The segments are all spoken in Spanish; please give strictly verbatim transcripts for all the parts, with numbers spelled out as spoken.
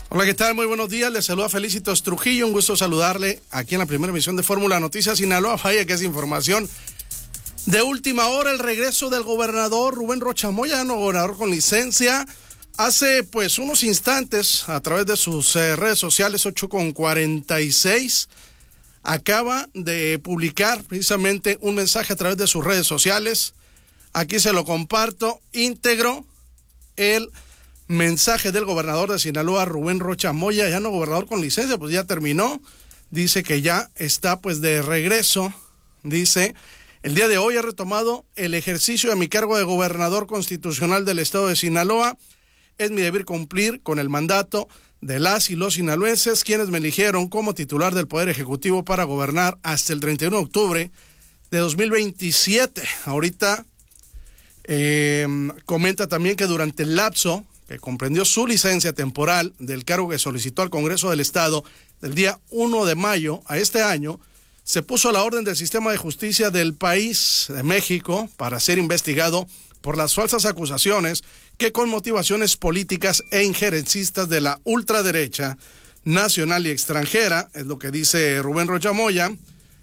Hola, ¿qué tal? Muy buenos días. Les saluda Felicitos Trujillo. Un gusto saludarle aquí en la primera emisión de Fórmula Noticias Sinaloa. Vaya que es información de última hora. El regreso del gobernador Rubén Rocha Moya, no gobernador con licencia. Hace pues unos instantes, a través de sus eh, redes sociales, ocho con cuarenta y seis, acaba de publicar precisamente un mensaje a través de sus redes sociales. Aquí se lo comparto íntegro. El mensaje del gobernador de Sinaloa, Rubén Rocha Moya, ya no gobernador con licencia, pues ya terminó. Dice que ya está pues de regreso. Dice: el día de hoy he retomado el ejercicio de mi cargo de gobernador constitucional del estado de Sinaloa. Es mi deber cumplir con el mandato de las y los sinaloenses, quienes me eligieron como titular del Poder Ejecutivo para gobernar hasta el treinta y uno de octubre de dos mil veintisiete. Ahorita eh, comenta también que durante el lapso que comprendió su licencia temporal del cargo que solicitó al Congreso del Estado del día uno de mayo a este año, se puso a la orden del sistema de justicia del país de México para ser investigado por las falsas acusaciones que, con motivaciones políticas e injerencistas de la ultraderecha nacional y extranjera, es lo que dice Rubén Rocha Moya,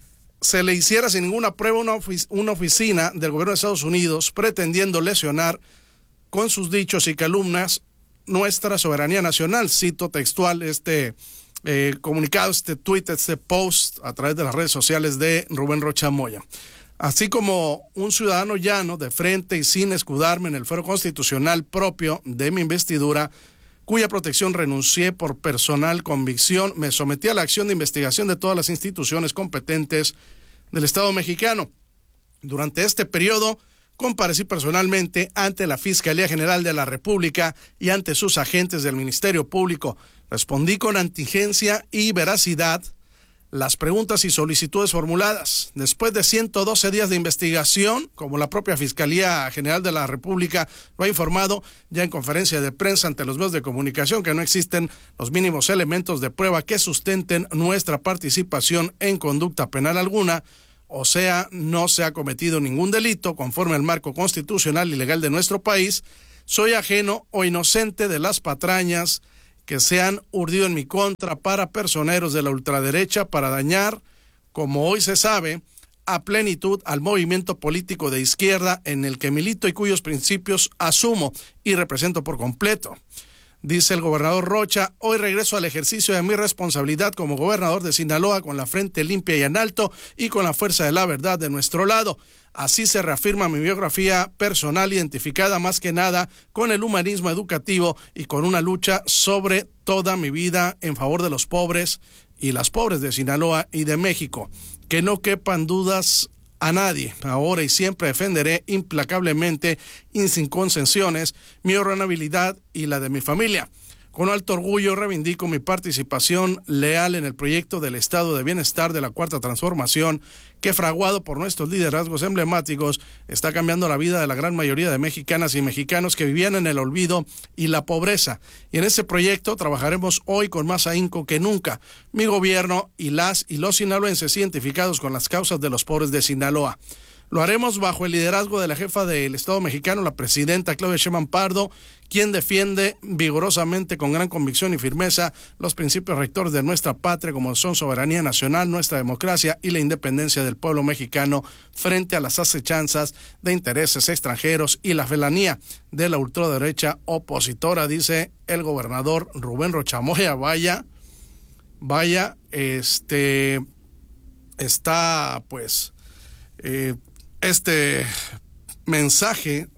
se le hiciera sin ninguna prueba una, ofic- una oficina del gobierno de Estados Unidos pretendiendo lesionar con sus dichos y calumnias nuestra soberanía nacional. Cito textual este eh, comunicado, este tweet, este post a través de las redes sociales de Rubén Rocha Moya. Así como un ciudadano llano, de frente y sin escudarme en el fuero constitucional propio de mi investidura, cuya protección renuncié por personal convicción, me sometí a la acción de investigación de todas las instituciones competentes del Estado mexicano. Durante este periodo comparecí personalmente ante la Fiscalía General de la República y ante sus agentes del Ministerio Público. Respondí con inteligencia y veracidad las preguntas y solicitudes formuladas. Después de ciento doce días de investigación, como la propia Fiscalía General de la República lo ha informado ya en conferencia de prensa ante los medios de comunicación, que no existen los mínimos elementos de prueba que sustenten nuestra participación en conducta penal alguna, o sea, no se ha cometido ningún delito conforme al marco constitucional y legal de nuestro país, soy ajeno o inocente de las patrañas que se han urdido en mi contra para personeros de la ultraderecha para dañar, como hoy se sabe, a plenitud al movimiento político de izquierda en el que milito y cuyos principios asumo y represento por completo. Dice el gobernador Rocha: hoy regreso al ejercicio de mi responsabilidad como gobernador de Sinaloa con la frente limpia y en alto y con la fuerza de la verdad de nuestro lado. Así se reafirma mi biografía personal, identificada más que nada con el humanismo educativo y con una lucha sobre toda mi vida en favor de los pobres y las pobres de Sinaloa y de México. Que no quepan dudas a nadie. Ahora y siempre defenderé implacablemente y sin concesiones mi honorabilidad y la de mi familia. Con alto orgullo reivindico mi participación leal en el proyecto del Estado de Bienestar de la Cuarta Transformación, que, fraguado por nuestros liderazgos emblemáticos, está cambiando la vida de la gran mayoría de mexicanas y mexicanos que vivían en el olvido y la pobreza. Y en ese proyecto trabajaremos hoy con más ahínco que nunca. Mi gobierno y las y los sinaloenses identificados con las causas de los pobres de Sinaloa. Lo haremos bajo el liderazgo de la jefa del Estado mexicano, la presidenta Claudia Sheinbaum Pardo, quien defiende vigorosamente, con gran convicción y firmeza, los principios rectores de nuestra patria, como son soberanía nacional, nuestra democracia y la independencia del pueblo mexicano frente a las acechanzas de intereses extranjeros y la felanía de la ultraderecha opositora, dice el gobernador Rubén Rocha Moya. Vaya, vaya, este, está pues... Eh, este mensaje,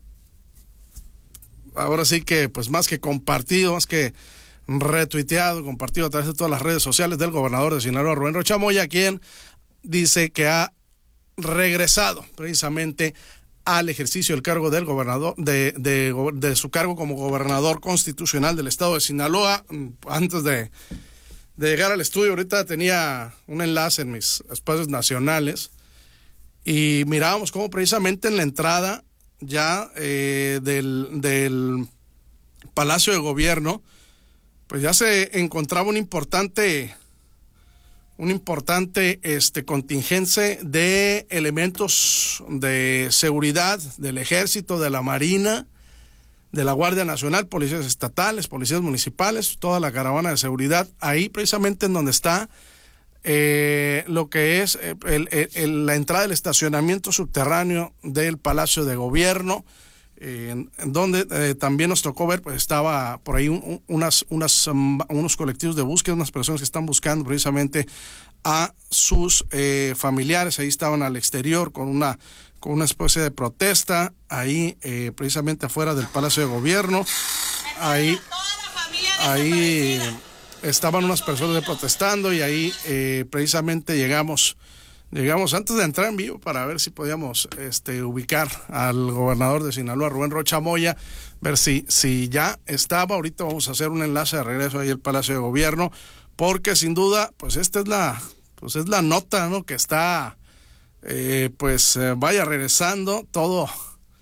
ahora sí que pues más que compartido, más que retuiteado, compartido a través de todas las redes sociales del gobernador de Sinaloa, Rubén Rocha Moya, quien dice que ha regresado precisamente al ejercicio del cargo del gobernador, de, de, de su cargo como gobernador constitucional del estado de Sinaloa. Antes de, de llegar al estudio, ahorita tenía un enlace en mis espacios nacionales y mirábamos cómo precisamente en la entrada ya eh, del, del Palacio de Gobierno, pues ya se encontraba un importante, un importante este contingente de elementos de seguridad del Ejército, de la Marina, de la Guardia Nacional, policías estatales, policías municipales, toda la caravana de seguridad, ahí precisamente en donde está eh, lo que es el, el, el, la entrada del estacionamiento subterráneo del Palacio de Gobierno, eh, en, en donde eh, también nos tocó ver, pues estaba por ahí un, un, unas, unas, um, unos colectivos de búsqueda, unas personas que están buscando precisamente a sus eh, familiares, ahí estaban al exterior con una con una especie de protesta, ahí eh, precisamente afuera del Palacio de Gobierno, ahí, ahí estaban unas personas protestando y ahí eh, precisamente llegamos, llegamos antes de entrar en vivo para ver si podíamos este, ubicar al gobernador de Sinaloa, Rubén Rocha Moya, ver si, si ya estaba. Ahorita vamos a hacer un enlace de regreso ahí al Palacio de Gobierno, porque sin duda, pues esta es la, pues es la nota, ¿no? Que está Eh, pues eh, vaya regresando todo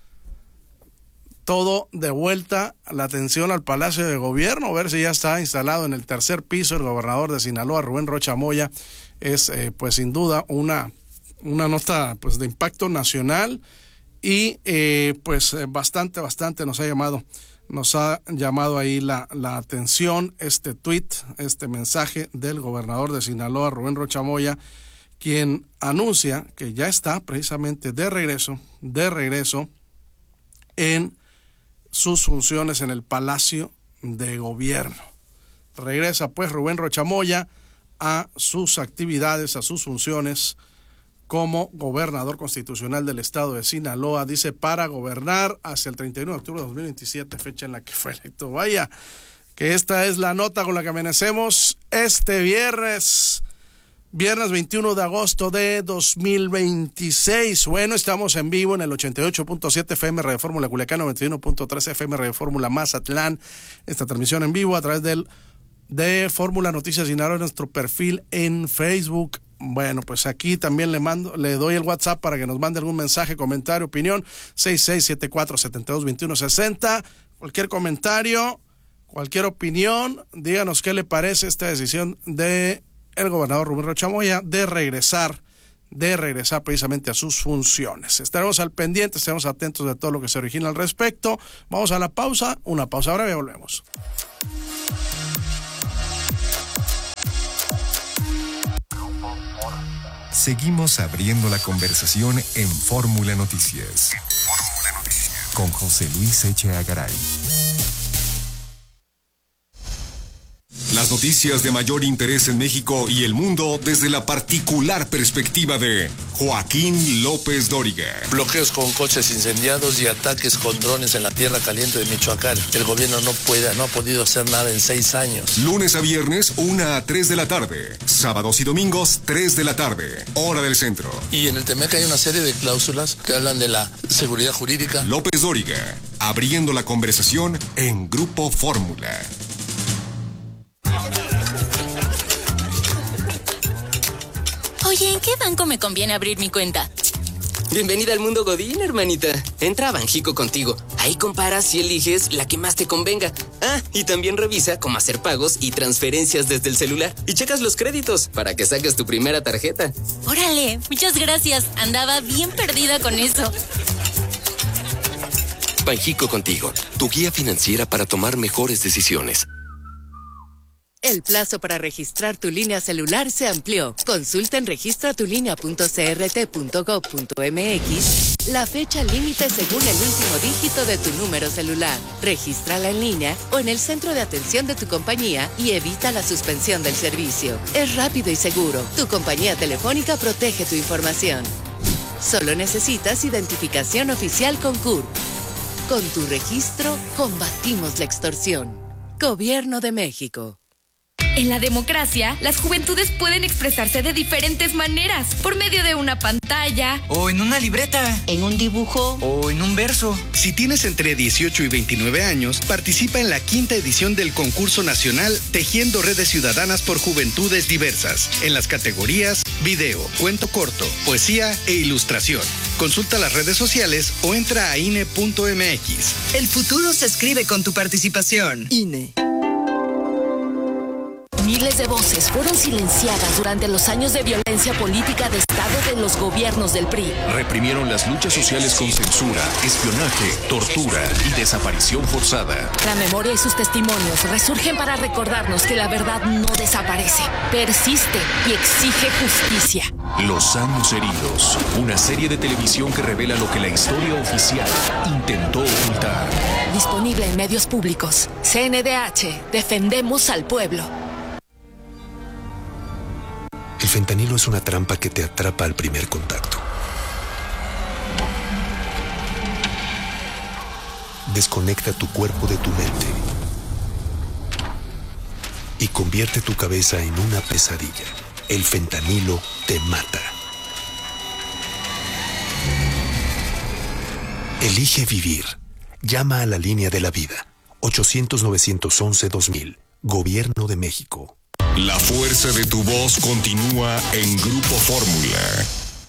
todo de vuelta la atención al Palacio de Gobierno, a ver si ya está instalado en el tercer piso el gobernador de Sinaloa, Rubén Rocha Moya. Es eh, pues sin duda una una nota pues de impacto nacional y eh, pues eh, bastante bastante nos ha llamado nos ha llamado ahí la, la atención este tuit, este mensaje del gobernador de Sinaloa, Rubén Rocha Moya, quien anuncia que ya está precisamente de regreso, de regreso en sus funciones en el Palacio de Gobierno. Regresa pues Rubén Rocha Moya a sus actividades, a sus funciones como gobernador constitucional del estado de Sinaloa, dice, para gobernar hasta el treinta y uno de octubre de dos mil veintisiete, fecha en la que fue electo. Vaya, que esta es la nota con la que amanecemos este viernes. Viernes veintiuno de agosto de dos mil veintiséis. Bueno, estamos en vivo en el ochenta y ocho punto siete F M Radio Fórmula Culiacán, noventa y uno punto tres F M Radio Fórmula Mazatlán. Esta transmisión en vivo a través del de Fórmula Noticias Sinaloa, nuestro perfil en Facebook. Bueno, pues aquí también le mando, le doy el WhatsApp para que nos mande algún mensaje, comentario, opinión, seis seis siete cuatro siete dos dos uno seis cero. Cualquier comentario, cualquier opinión, díganos qué le parece esta decisión de el gobernador Rubén Rocha Moya de regresar, de regresar precisamente a sus funciones. Estaremos al pendiente, estaremos atentos de todo lo que se origina al respecto. Vamos a la pausa, una pausa breve, volvemos. Seguimos abriendo la conversación en Fórmula Noticias. Con José Luis Echeagaray. Las noticias de mayor interés en México y el mundo desde la particular perspectiva de Joaquín López Dóriga. Bloqueos con coches incendiados y ataques con drones en la tierra caliente de Michoacán. El gobierno no puede, no ha podido hacer nada en seis años. Lunes a viernes, una a tres de la tarde. Sábados y domingos, tres de la tarde. Hora del centro. Y en el Temec hay una serie de cláusulas que hablan de la seguridad jurídica. López Dóriga, abriendo la conversación en Grupo Fórmula. Oye, ¿en qué banco me conviene abrir mi cuenta? Bienvenida al mundo Godín, hermanita. Entra a Banjico Contigo. Ahí comparas y eliges la que más te convenga. Ah, y también revisa cómo hacer pagos y transferencias desde el celular. Y checas los créditos para que saques tu primera tarjeta. Órale, muchas gracias. Andaba bien perdida con eso. Banjico Contigo, tu guía financiera para tomar mejores decisiones. El plazo para registrar tu línea celular se amplió. Consulta en registra tu línea punto c r t punto gov punto m x la fecha límite según el último dígito de tu número celular. Regístrala en línea o en el centro de atención de tu compañía y evita la suspensión del servicio. Es rápido y seguro. Tu compañía telefónica protege tu información. Solo necesitas identificación oficial con C U R P. Con tu registro, combatimos la extorsión. Gobierno de México. En la democracia, las juventudes pueden expresarse de diferentes maneras, por medio de una pantalla, o en una libreta, en un dibujo, o en un verso. Si tienes entre dieciocho y veintinueve años, participa en la quinta edición del concurso nacional Tejiendo Redes Ciudadanas por Juventudes Diversas, en las categorías video, cuento corto, poesía e ilustración. Consulta las redes sociales o entra a I N E punto M X. El futuro se escribe con tu participación. I N E. Miles Millones de voces fueron silenciadas durante los años de violencia política de Estado de los gobiernos del P R I. Reprimieron las luchas sociales con censura, espionaje, tortura y desaparición forzada. La memoria y sus testimonios resurgen para recordarnos que la verdad no desaparece, persiste y exige justicia. Los años heridos, una serie de televisión que revela lo que la historia oficial intentó ocultar. Disponible en medios públicos. C N D H, defendemos al pueblo. El fentanilo es una trampa que te atrapa al primer contacto. Desconecta tu cuerpo de tu mente y convierte tu cabeza en una pesadilla. El fentanilo te mata. Elige vivir. Llama a la línea de la vida. ochocientos, novecientos once, dos mil. Gobierno de México. La fuerza de tu voz continúa en Grupo Fórmula.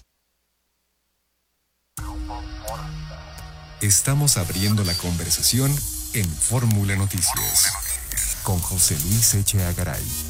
Estamos abriendo la conversación en Fórmula Noticias con José Luis Echeagaray.